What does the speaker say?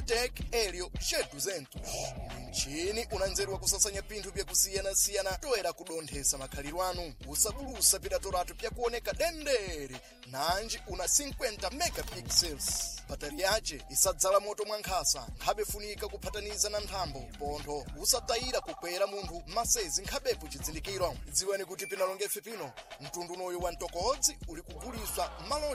Logitech Helio G200. Mchini unanzerwa kusasanya pinthu byakusiyana-siyana toera kudonthesa makhaliro anu. Usakulusa pidatoratu pyakuoneka dendere. Nanji una 50 megapixels. Batari yace isadzala moto mwankhasa. Nkhabe funika kuphataniza na nthambo. Pontho usatayira kukwera munthu masezi nkhabepo chidzindikiro. Dziwani kuti pinalongefe pino mtundu unoyu wa mtokodzi uli kuguliswa malo